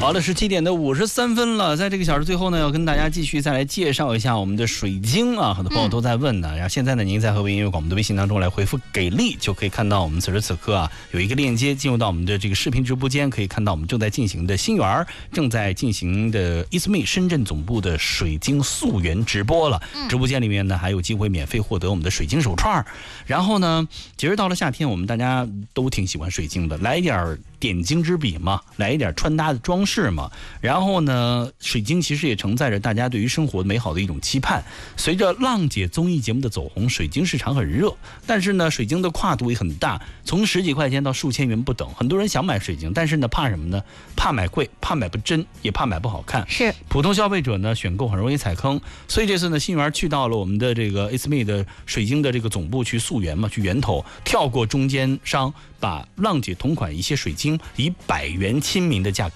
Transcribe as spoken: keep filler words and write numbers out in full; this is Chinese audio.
好的，十七点的五十三分了，在这个小时最后呢，要跟大家继续再来介绍一下我们的水晶啊，很多朋友都在问呢。然后现在呢，您在和为音乐广播的微信当中来回复“给力”，就可以看到我们此时此刻啊有一个链接进入到我们的这个视频直播间，可以看到我们正在进行的新源正在进行的 It's Me 深圳总部的水晶溯源直播了。直播间里面呢还有机会免费获得我们的水晶手串。然后呢，节日到了夏天，我们大家都挺喜欢水晶的，来一点点睛之笔嘛，来一点穿搭的装饰嘛。然后呢，水晶其实也承载着大家对于生活美好的一种期盼。随着浪姐综艺节目的走红，水晶市场很热，但是呢，水晶的跨度也很大，从十几块钱到数千元不等。很多人想买水晶，但是呢，怕什么呢？怕买贵，怕买不真，也怕买不好看。 是普通消费者呢，选购很容易踩坑。所以这次呢，新源去到了我们的这个 It's Me 的水晶的这个总部去溯源嘛，去源头，跳过中间商，把浪姐同款一些水晶以百元亲民的价格